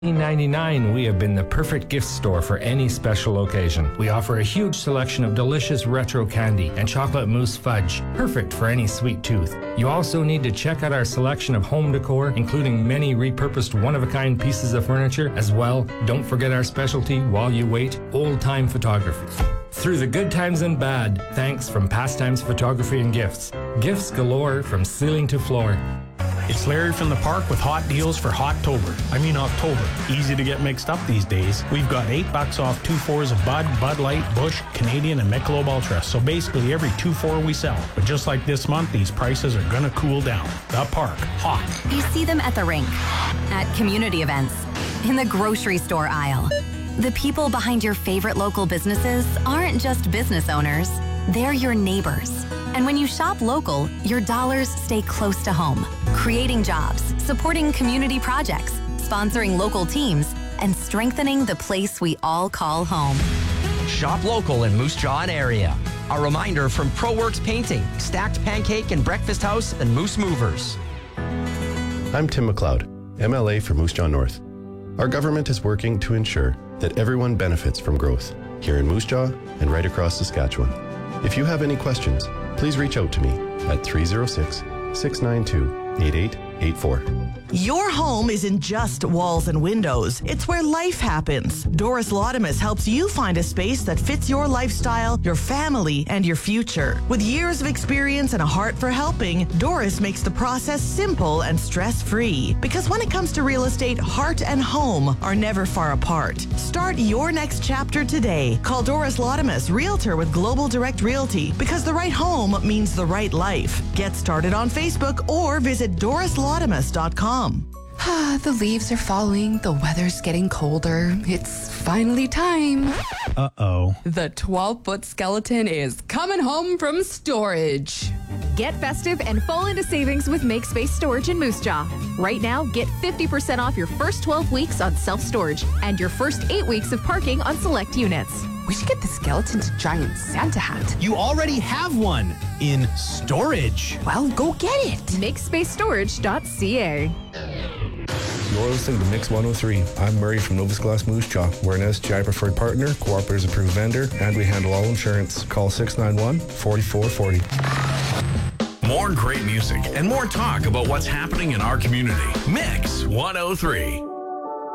$19.99, we have been the perfect gift store for any special occasion. We offer a huge selection of delicious retro candy and chocolate mousse fudge, perfect for any sweet tooth. You also need to check out our selection of home decor, including many repurposed one-of-a-kind pieces of furniture. As well, don't forget our specialty, while you wait, old-time photography. Through the good times and bad, thanks from Pastimes Photography and Gifts. Gifts galore from ceiling to floor. It's Larry from the Park with hot deals for October. Easy to get mixed up these days. We've got $8 off 2 4s of Bud, Bud Light, Busch, Canadian, and Michelob Ultra. So basically every 2 4 we sell. But just like this month, these prices are gonna cool down. The Park, hot. You see them at the rink, at community events, in the grocery store aisle. The people behind your favorite local businesses aren't just business owners, they're your neighbors. And when you shop local, your dollars stay close to home, creating jobs, supporting community projects, sponsoring local teams, and strengthening the place we all call home. Shop local in Moose Jaw and area. A reminder from ProWorks Painting, Stacked Pancake and Breakfast House, and Moose Movers. I'm Tim McLeod, MLA for Moose Jaw North. Our government is working to ensure that everyone benefits from growth here in Moose Jaw and right across Saskatchewan. If you have any questions, please reach out to me at 306-692-8884. Your home isn't just walls and windows. It's where life happens. Doris Laudamus helps you find a space that fits your lifestyle, your family, and your future. With years of experience and a heart for helping, Doris makes the process simple and stress-free. Because when it comes to real estate, heart and home are never far apart. Start your next chapter today. Call Doris Laudamus, Realtor with Global Direct Realty, because the right home means the right life. Get started on Facebook or visit dorislaudamus.com. The leaves are falling, the weather's getting colder. It's finally time. Uh-oh. The 12-foot skeleton is coming home from storage. Get festive and fall into savings with MakeSpace Storage in Moose Jaw. Right now, get 50% off your first 12 weeks on self-storage and your first 8 weeks of parking on select units. We should get the skeleton's giant Santa hat. You already have one in storage. Well, go get it. MakeSpaceStorage.ca. You're listening to Mix 103. I'm Murray from Novus Glass Moose Jaw. We're an SGI preferred partner, Cooperatives approved vendor, and we handle all insurance. Call 691-4440. More great music and more talk about what's happening in our community. Mix 103.